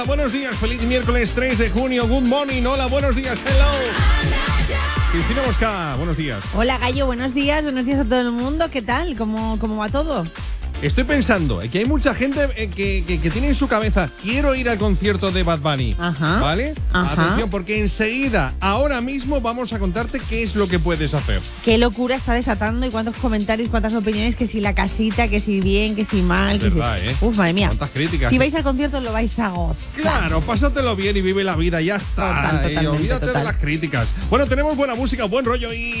Buenos días, feliz miércoles 3 de junio. Good morning, hola, buenos días, hello. Cristina Mosca, buenos días. Hola Gallo, buenos días a todo el mundo. ¿Qué tal? ¿Cómo va todo? Estoy pensando que hay mucha gente que tiene en su cabeza, quiero ir al concierto de Bad Bunny. Ajá. ¿Vale? Ajá. Atención, porque enseguida, ahora mismo, vamos a contarte qué es lo que puedes hacer. Qué locura está desatando y cuántos comentarios, cuántas opiniones, que si la casita, que si bien, que si mal, Es que verdad, si... Uf, madre mía. Cuántas críticas. Si vais al concierto lo vais a gozar. Claro, pásatelo bien y vive la vida, ya está. Totalmente, Y olvídate total. de las críticas. Bueno, tenemos buena música, buen rollo y